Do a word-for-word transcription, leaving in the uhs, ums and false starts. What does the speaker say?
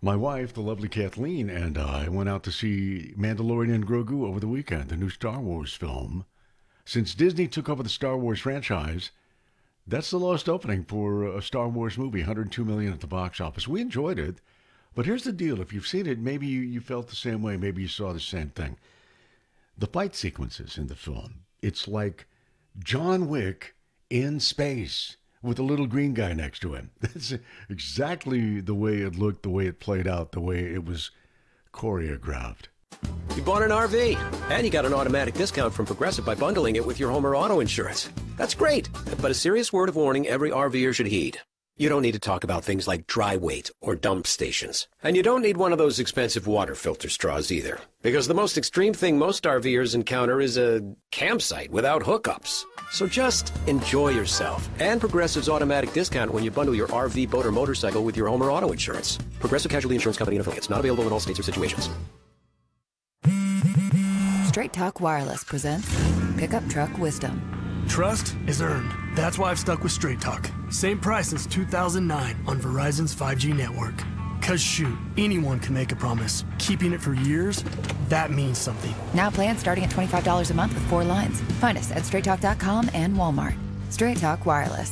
My wife, the lovely Kathleen, and I went out to see Mandalorian and Grogu over the weekend, the new Star Wars film. Since Disney took over the Star Wars franchise, that's the lowest opening for a Star Wars movie, one hundred two million dollars at the box office. We enjoyed it, but here's the deal. If you've seen it, maybe you, you felt the same way. Maybe you saw the same thing. The fight sequences in the film, it's like John Wick in space with a little green guy next to him. That's exactly the way it looked, the way it played out, the way it was choreographed. You bought an R V, and you got an automatic discount from Progressive by bundling it with your home or auto insurance. That's great, but a serious word of warning every RVer should heed. You don't need to talk about things like dry weight or dump stations. And you don't need one of those expensive water filter straws either. Because the most extreme thing most RVers encounter is a campsite without hookups. So just enjoy yourself and Progressive's automatic discount when you bundle your R V, boat, or motorcycle with your home or auto insurance. Progressive Casualty Insurance Company and affiliates. Not available in all states or situations. Straight Talk Wireless presents Pickup Truck Wisdom. Trust is earned. That's why I've stuck with Straight Talk. Same price since two thousand nine on Verizon's five G network. Cause shoot, anyone can make a promise. Keeping it for years, that means something. Now plans starting at twenty-five dollars a month with four lines. Find us at straight talk dot com and Walmart. Straight Talk Wireless.